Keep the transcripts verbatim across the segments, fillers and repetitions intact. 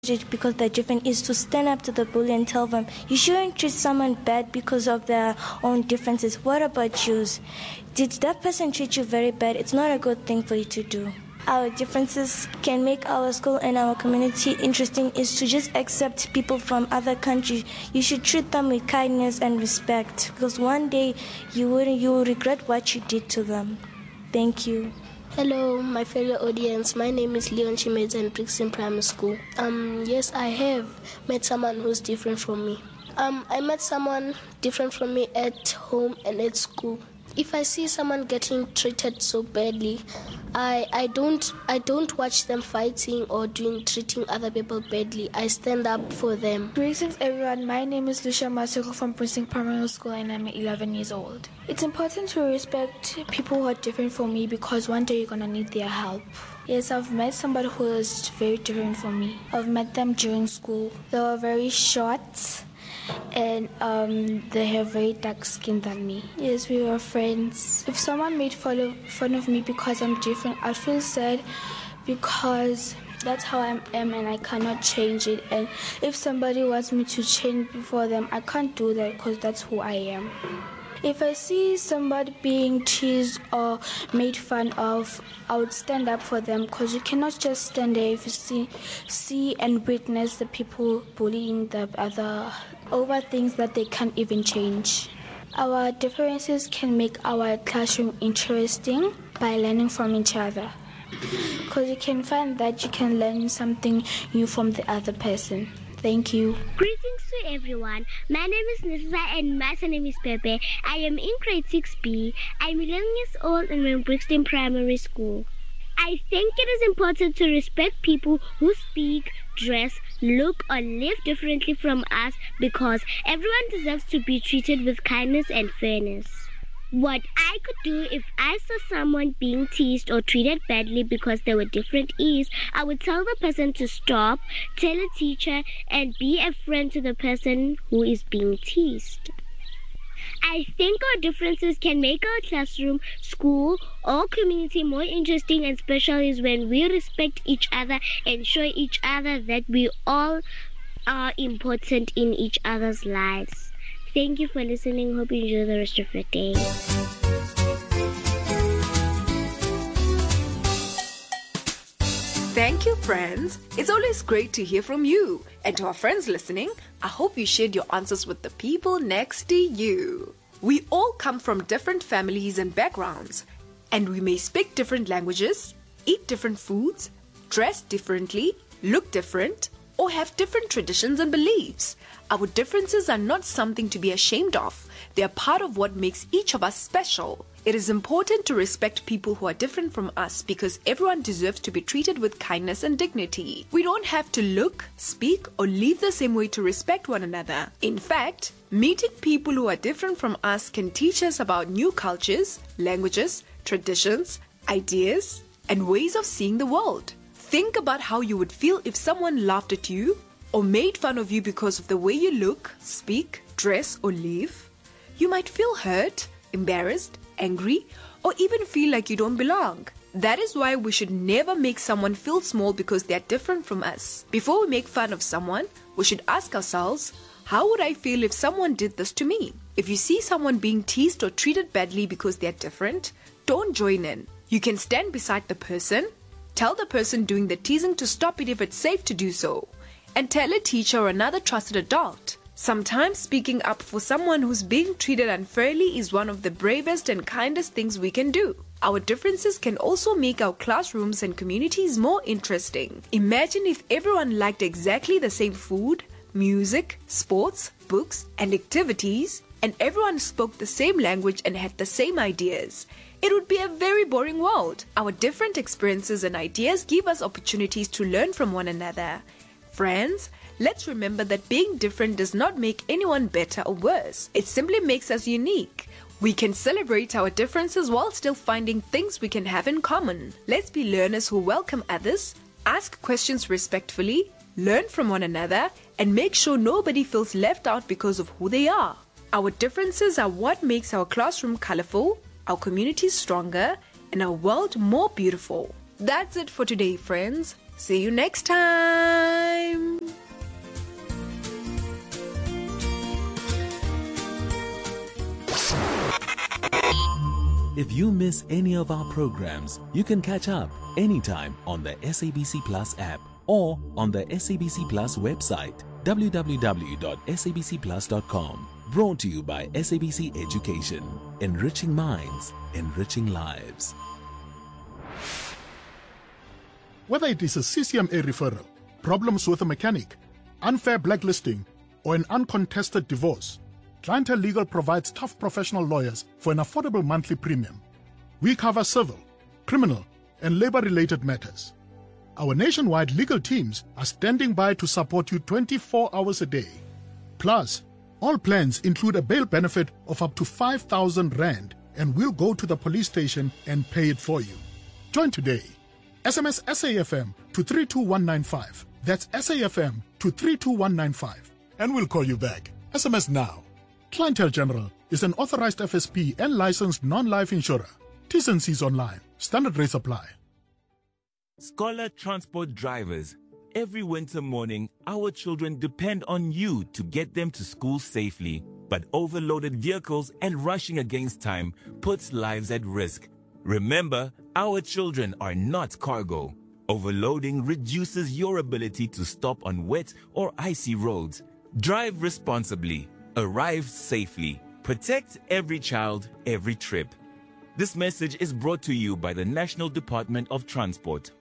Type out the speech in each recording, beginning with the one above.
because they're different is to stand up to the bully and tell them you shouldn't treat someone bad because of their own differences. What about yours? Did that person treat you very bad? It's not a good thing for you to do. Our differences can make our school and our community interesting is to just accept people from other countries. You should treat them with kindness and respect because one day you will, you will regret what you did to them. Thank you. Hello, my fellow audience. My name is Leon Chimedza in Brixton Primary School. Um, yes, I have met someone who's different from me. Um, I met someone different from me at home and at school. If I see someone getting treated so badly, I I don't I don't watch them fighting or doing treating other people badly. I stand up for them. Greetings everyone, my name is Lucia Masoko from Princeton Primary School and I'm eleven years old. It's important to respect people who are different from me because one day you're gonna need their help. Yes, I've met somebody who is very different from me. I've met them during school. They were very short and um, they have very dark skin than me. Yes, we were friends. If someone made fun of, fun of me because I'm different, I'd feel sad because that's how I am and I cannot change it. And if somebody wants me to change before them, I can't do that because that's who I am. If I see somebody being teased or made fun of, I would stand up for them because you cannot just stand there if you see, see and witness the people bullying the other over things that they can't even change. Our differences can make our classroom interesting by learning from each other because you can find that you can learn something new from the other person. Thank you. Greetings to everyone. My name is Nisa and my name is Pepe. I am in grade six B. I'm eleven years old and I'm in Brixton Primary School. I think it is important to respect people who speak, dress, look or live differently from us because everyone deserves to be treated with kindness and fairness. What I could do if I saw someone being teased or treated badly because they were different is I would tell the person to stop, tell a teacher, and be a friend to the person who is being teased. I think our differences can make our classroom, school, or community more interesting and special is when we respect each other and show each other that we all are important in each other's lives. Thank you for listening. Hope you enjoy the rest of your day. Thank you, friends. It's always great to hear from you. And to our friends listening, I hope you shared your answers with the people next to you. We all come from different families and backgrounds, and we may speak different languages, eat different foods, dress differently, look different, or have different traditions and beliefs. Our differences are not something to be ashamed of. They are part of what makes each of us special. It is important to respect people who are different from us because everyone deserves to be treated with kindness and dignity. We don't have to look, speak, or live the same way to respect one another. In fact, meeting people who are different from us can teach us about new cultures, languages, traditions, ideas, and ways of seeing the world. Think about how you would feel if someone laughed at you or made fun of you because of the way you look, speak, dress, or live. You might feel hurt, embarrassed, angry, or even feel like you don't belong. That is why we should never make someone feel small because they are different from us. Before we make fun of someone, we should ask ourselves, how would I feel if someone did this to me? If you see someone being teased or treated badly because they are different, don't join in. You can stand beside the person, tell the person doing the teasing to stop it if it's safe to do so, and tell a teacher or another trusted adult. Sometimes speaking up for someone who's being treated unfairly is one of the bravest and kindest things we can do. Our differences can also make our classrooms and communities more interesting. Imagine if everyone liked exactly the same food, music, sports, books, and activities, and everyone spoke the same language and had the same ideas. It would be a very boring world. Our different experiences and ideas give us opportunities to learn from one another. Friends, let's remember that being different does not make anyone better or worse. It simply makes us unique. We can celebrate our differences while still finding things we can have in common. Let's be learners who welcome others, ask questions respectfully, learn from one another, and make sure nobody feels left out because of who they are. Our differences are what makes our classroom colorful, our communities stronger, and our world more beautiful. That's it for today, friends. See you next time. If you miss any of our programs, you can catch up anytime on the S A B C Plus app or on the S A B C Plus website, w w w dot s a b c plus dot com. Brought to you by S A B C Education. Enriching minds, enriching lives. Whether it is a C C M A referral, problems with a mechanic, unfair blacklisting, or an uncontested divorce, Clientele Legal provides tough professional lawyers for an affordable monthly premium. We cover civil, criminal, and labor-related matters. Our nationwide legal teams are standing by to support you twenty-four hours a day. Plus, all plans include a bail benefit of up to five thousand rand, and we'll go to the police station and pay it for you. Join today. S M S S A F M to three two one nine five. That's S A F M to three two one nine five. And we'll call you back. S M S now. Clientele General is an authorized F S P and licensed non-life insurer. T's and C's online. Standard rates apply. Scholar Transport drivers, every winter morning, our children depend on you to get them to school safely. But overloaded vehicles and rushing against time puts lives at risk. Remember, our children are not cargo. Overloading reduces your ability to stop on wet or icy roads. Drive responsibly. Arrive safely. Protect every child, every trip. This message is brought to you by the National Department of Transport.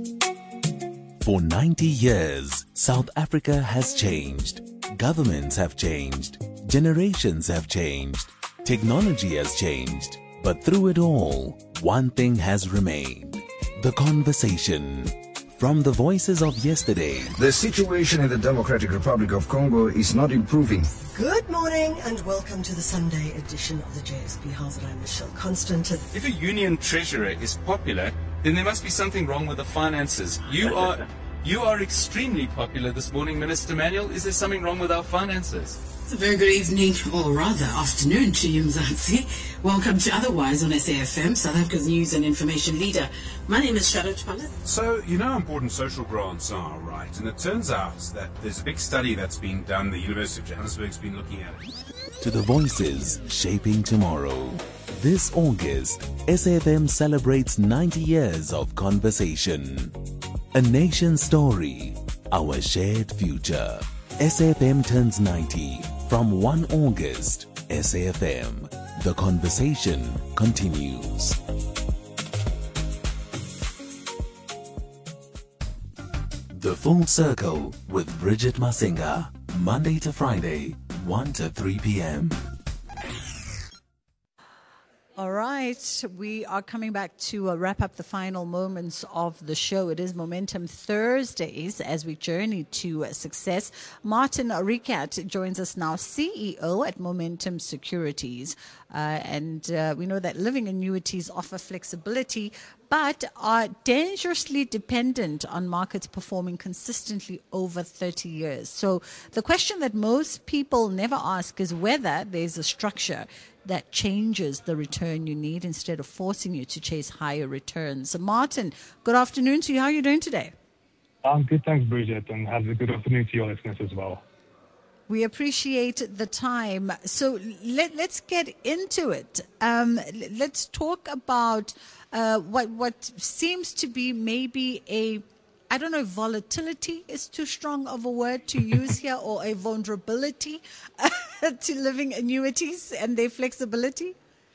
For ninety years, South Africa has changed. Governments have changed. Generations have changed. Technology has changed. But through it all, one thing has remained. The conversation. From the voices of yesterday. The situation in the Democratic Republic of Congo is not improving. Good morning and welcome to the Sunday edition of the J S B House. I'm Michelle Constant. If a union treasurer is popular, then there must be something wrong with the finances. You are you are extremely popular this morning, Minister Manuel. Is there something wrong with our finances? It's a very good evening, or rather afternoon, to you, Mzansi. Welcome to Otherwise on S A F M, South Africa's news and information leader. My name is Shadow Tupala. So, you know how important social grants are, right? And it turns out that there's a big study that's been done. The University of Johannesburg's been looking at it. To the voices shaping tomorrow. This August, S A F M celebrates ninety years of conversation. A nation's story, our shared future. S A F M turns ninety from first of August. S A F M. The conversation continues. The Full Circle with Bridget Masinga. Monday to Friday, one to three p.m. All right, we are coming back to uh, wrap up the final moments of the show. It is Momentum Thursdays as we journey to uh, success. Martin Ricat joins us now, C E O at Momentum Securities. Uh, and uh, we know that living annuities offer flexibility, but are dangerously dependent on markets performing consistently over thirty years. So the question that most people never ask is whether there's a structure that changes the return you need instead of forcing you to chase higher returns. So Martin, good afternoon to you. How are you doing today? I'm good, thanks, Bridget, and have a good afternoon to your listeners as well. We appreciate the time. So let, let's get into it. Um, let's talk about uh, what what seems to be maybe a, I don't know if volatility is too strong of a word to use here, or a vulnerability to living annuities and their flexibility.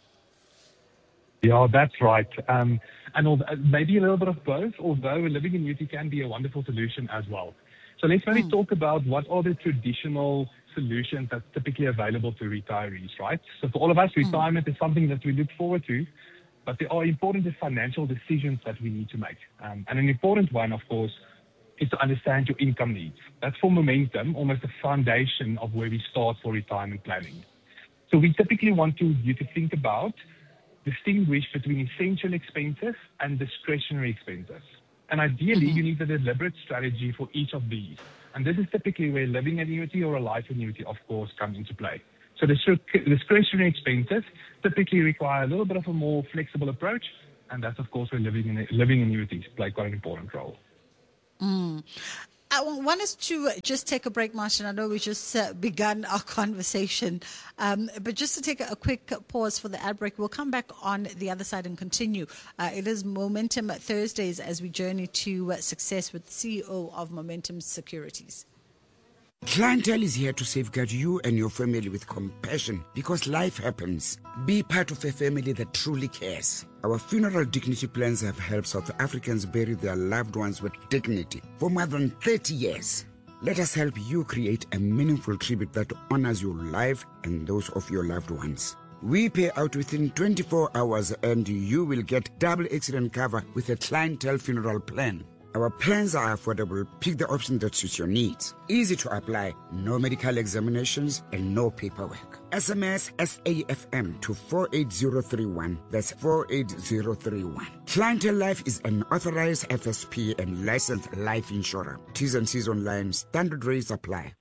Yeah, that's right. Um, and although, maybe a little bit of both, although a living annuity can be a wonderful solution as well. So let's maybe mm. talk about what are the traditional solutions that's typically available to retirees, right? So for all of us, retirement mm. is something that we look forward to, but there are important financial decisions that we need to make. Um, and an important one, of course, is to understand your income needs. That's for Momentum, almost the foundation of where we start for retirement planning. So we typically want to, you to think about, distinguish between essential expenses and discretionary expenses. And ideally, mm-hmm. you need a deliberate strategy for each of these. And this is typically where living annuity or a life annuity, of course, come into play. So the discretionary expenses typically require a little bit of a more flexible approach. And that's, of course, where living, living annuities play quite an important role. Mm. I want us to just take a break, Martin. I know we just uh, begun our conversation, um, but just to take a, a quick pause for the ad break, we'll come back on the other side and continue. Uh, it is Momentum Thursdays as we journey to uh, success with C E O of Momentum Securities. Clientele is here to safeguard you and your family with compassion because life happens. Be part of a family that truly cares. Our funeral dignity plans have helped South Africans bury their loved ones with dignity for more than thirty years. Let us help you create a meaningful tribute that honors your life and those of your loved ones. We pay out within twenty-four hours and you will get double accident cover with a clientele funeral plan. Our plans are affordable. Pick the option that suits your needs. Easy to apply, no medical examinations and no paperwork. S M S S A F M to four eight zero three one. That's four eight zero three one. Clientele Life is an authorized F S P and licensed life insurer. T's and C's online. Standard rates apply.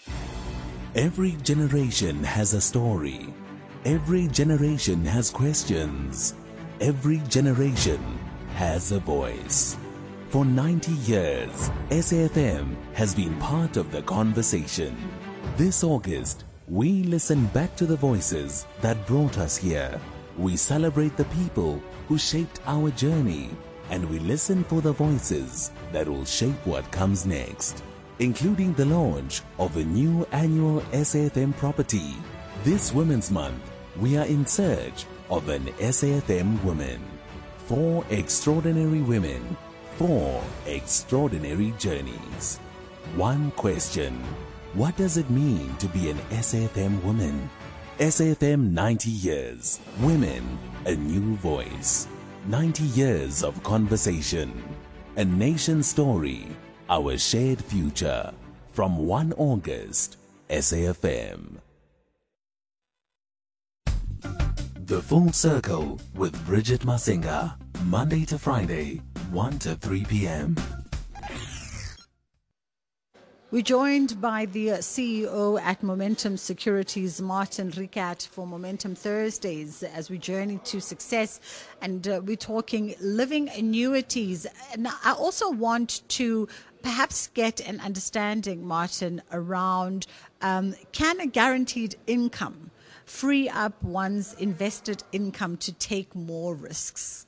Every generation has a story. Every generation has questions. Every generation has a voice. For ninety years, S A F M has been part of the conversation. This August, we listen back to the voices that brought us here. We celebrate the people who shaped our journey, and we listen for the voices that will shape what comes next, including the launch of a new annual S A F M property. This Women's Month, we are in search of an S A F M woman. Four extraordinary women. Four extraordinary journeys. One question. What does it mean to be an S A F M woman? S A F M ninety years. Women, a new voice. ninety years of conversation. A nation story. Our shared future. From first of August, S A F M. The Full Circle with Bridget Masinga. Monday to Friday, one to three p.m. We're joined by the C E O at Momentum Securities, Martin Ricat, for Momentum Thursdays as we journey to success. And uh, we're talking living annuities. And I also want to perhaps get an understanding, Martin, around um, can a guaranteed income free up one's invested income to take more risks?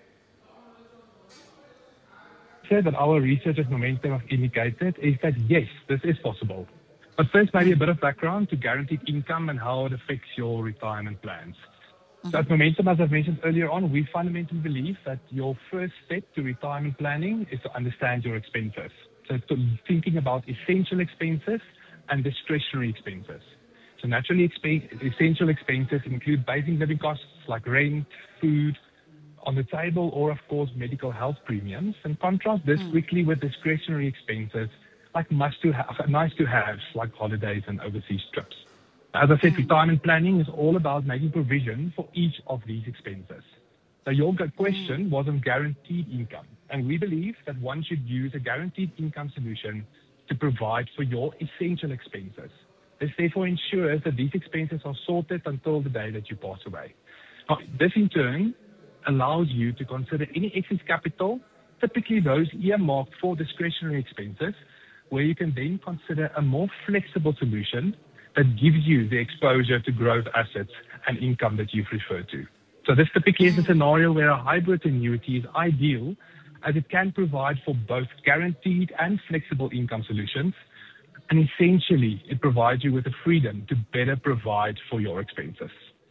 That our research at Momentum have indicated is that yes, this is possible. But first, maybe a bit of background to guaranteed income and how it affects your retirement plans. Mm-hmm. So at Momentum, as I've mentioned earlier on, we fundamentally believe that your first step to retirement planning is to understand your expenses. So to thinking about essential expenses and discretionary expenses. So naturally, exp- essential expenses include basic living costs like rent, food, on the table, or of course medical health premiums, and contrast this mm. quickly with discretionary expenses like must to have, nice to haves like holidays and overseas trips. As I said, mm. retirement planning is all about making provision for each of these expenses. So your question mm. was on guaranteed income, and we believe that one should use a guaranteed income solution to provide for your essential expenses. This therefore ensures that these expenses are sorted until the day that you pass away. Now, this in turn allows you to consider any excess capital, typically those earmarked for discretionary expenses, where you can then consider a more flexible solution that gives you the exposure to growth assets and income that you've referred to. So this typically is a scenario where a hybrid annuity is ideal, as it can provide for both guaranteed and flexible income solutions, and essentially it provides you with the freedom to better provide for your expenses.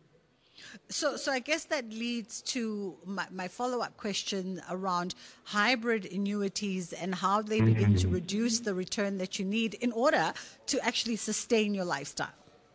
So, so I guess that leads to my, my follow-up question around hybrid annuities and how they begin mm-hmm. to reduce the return that you need in order to actually sustain your lifestyle.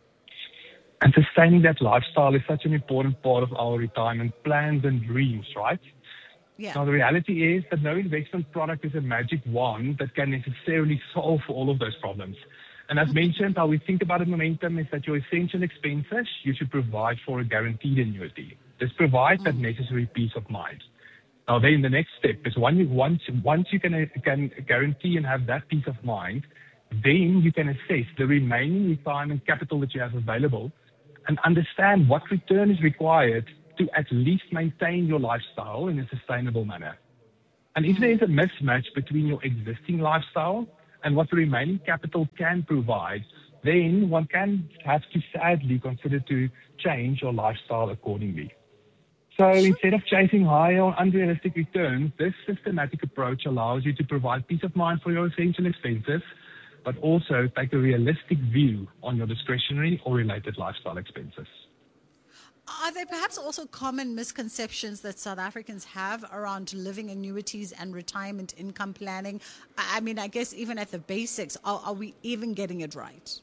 And sustaining that lifestyle is such an important part of our retirement plans and dreams, right? Yeah. Now, the reality is that no investment product is a magic wand that can necessarily solve all of those problems. And as mentioned, how we think about it, Momentum, is that your essential expenses, you should provide for a guaranteed annuity. This provides that necessary peace of mind. Now, then the next step is when you, once, once you can, can guarantee and have that peace of mind, then you can assess the remaining retirement capital that you have available and understand what return is required to at least maintain your lifestyle in a sustainable manner. And if there is a mismatch between your existing lifestyle and what the remaining capital can provide, then one can have to sadly consider to change your lifestyle accordingly. So instead of chasing high or unrealistic returns, this systematic approach allows you to provide peace of mind for your essential expenses, but also take a realistic view on your discretionary or related lifestyle expenses. Are there perhaps also common misconceptions that South Africans have around living annuities and retirement income planning? I mean, I guess even at the basics, are, are we even getting it right?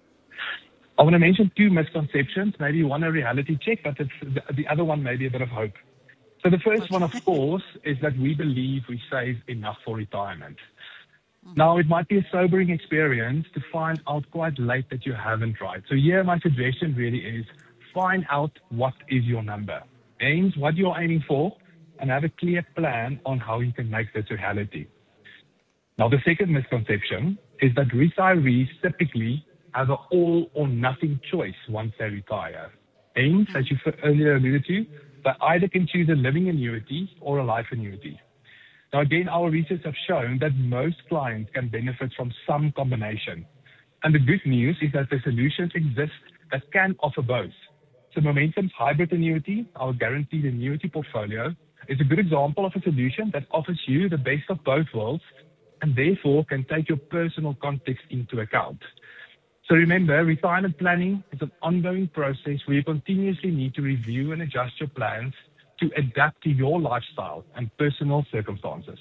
I want to mention two misconceptions, maybe one a reality check, but it's the, the other one maybe a bit of hope. So the first okay. one, of course, is that we believe we save enough for retirement. Mm-hmm. Now, it might be a sobering experience to find out quite late that you haven't, right? So here my suggestion really is find out what is your number, aims what you're aiming for, and have a clear plan on how you can make this reality. Now, the second misconception is that retirees typically have an all or nothing choice once they retire. Aims, as you earlier alluded to, they either can choose a living annuity or a life annuity. Now, again, our research have shown that most clients can benefit from some combination. And the good news is that the solutions exist that can offer both. So Momentum's hybrid annuity, our guaranteed annuity portfolio, is a good example of a solution that offers you the best of both worlds and therefore can take your personal context into account. So remember, retirement planning is an ongoing process where you continuously need to review and adjust your plans to adapt to your lifestyle and personal circumstances.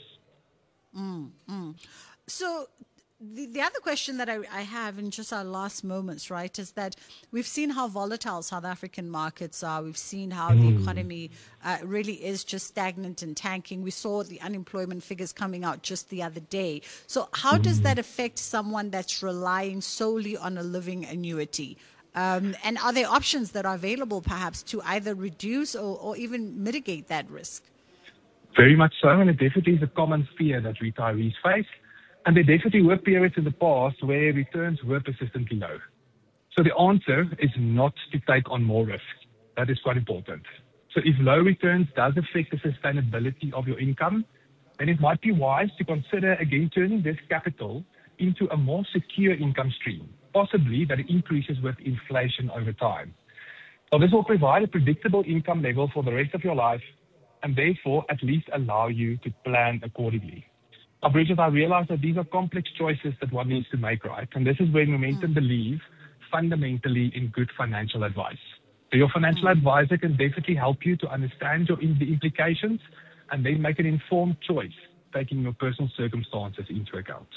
Mm, mm. So the, the other question that I, I have in just our last moments, right, is that we've seen how volatile South African markets are. We've seen how mm. the economy uh, really is just stagnant and tanking. We saw the unemployment figures coming out just the other day. So how mm. does that affect someone that's relying solely on a living annuity? Um, and are there options that are available perhaps to either reduce or, or even mitigate that risk? Very much so, and it definitely is a common fear that retirees face. And there definitely were periods in the past where returns were persistently low. So the answer is not to take on more risk. That is quite important. So if low returns does affect the sustainability of your income, then it might be wise to consider again turning this capital into a more secure income stream, possibly that increases with inflation over time. So this will provide a predictable income level for the rest of your life and therefore at least allow you to plan accordingly. Now, Bridget, I realize that these are complex choices that one needs to make, right? And this is where Momentum mm. believes fundamentally in good financial advice. So your financial mm. advisor can definitely help you to understand your in- the implications and then make an informed choice, taking your personal circumstances into account.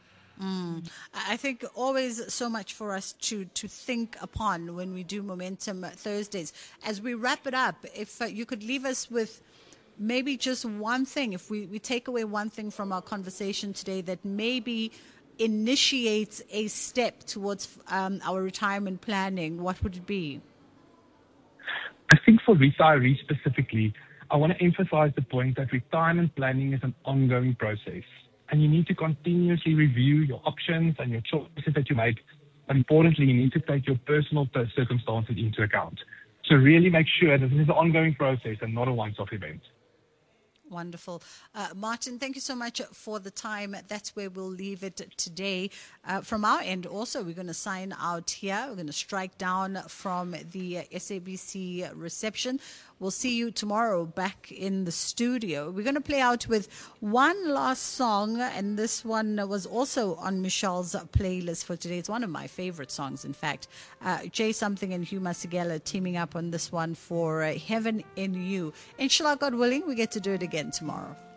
Mm. I think always so much for us to, to think upon when we do Momentum Thursdays. As we wrap it up, if uh, you could leave us with maybe just one thing, if we, we take away one thing from our conversation today that maybe initiates a step towards um, our retirement planning, what would it be? I think for retirees specifically, I want to emphasize the point that retirement planning is an ongoing process. And you need to continuously review your options and your choices that you make. But importantly, you need to take your personal circumstances into account. So really make sure that this is an ongoing process and not a once-off event. Wonderful. Uh, Martin, thank you so much for the time. That's where we'll leave it today. Uh, from our end also, we're going to sign out here. We're going to strike down from the S A B C reception. We'll see you tomorrow back in the studio. We're going to play out with one last song, and this one was also on Michelle's playlist for today. It's one of my favorite songs, in fact. Uh, Jay Something and Hugh Masekela teaming up on this one for uh, Heaven in You. Inshallah, God willing, we get to do it again tomorrow.